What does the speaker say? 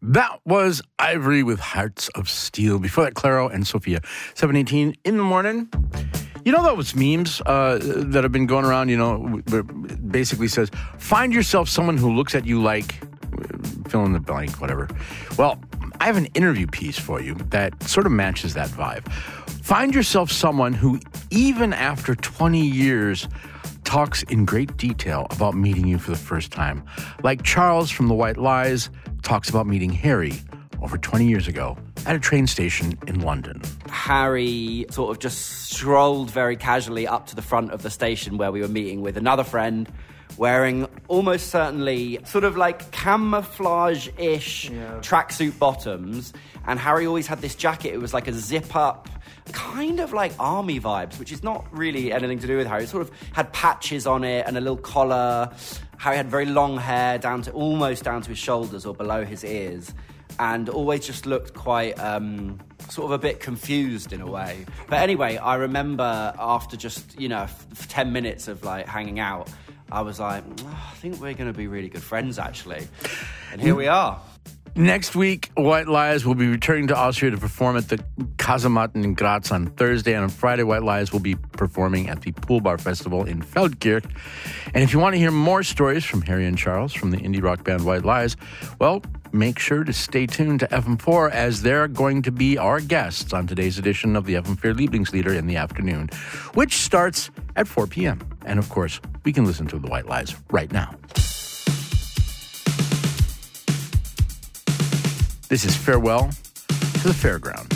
That was Ivory with Hearts of Steel. Before that, Claro and Sophia. 7:18 in the morning. You know those memes that have been going around, basically says, find yourself someone who looks at you like, fill in the blank, whatever. Well, I have an interview piece for you that sort of matches that vibe. Find yourself someone who, even after 20 years, talks in great detail about meeting you for the first time. Like Charles from The White Lies talks about meeting Harry over 20 years ago at a train station in London. Harry sort of just strolled very casually up to the front of the station where we were meeting with another friend, wearing almost certainly sort of like camouflage-ish tracksuit bottoms. And Harry always had this jacket. It was like a zip-up, kind of like army vibes, which is not really anything to do with Harry. It sort of had patches on it and a little collar. Harry had very long hair almost down to his shoulders or below his ears, and always just looked quite sort of a bit confused in a way. But anyway, I remember after just 10 minutes of like hanging out, I was like, I think we're going to be really good friends actually, and here we are. Next week, White Lies will be returning to Austria to perform at the Kasematten in Graz on Thursday, and on Friday, White Lies will be performing at the Pool Bar Festival in Feldkirch. And if you want to hear more stories from Harry and Charles from the indie rock band White Lies, well, make sure to stay tuned to FM4 as they're going to be our guests on today's edition of the FM4 Lieblingslieder in the afternoon, which starts at 4 p.m. And of course, we can listen to the White Lies right now. This is Farewell to the Fairground.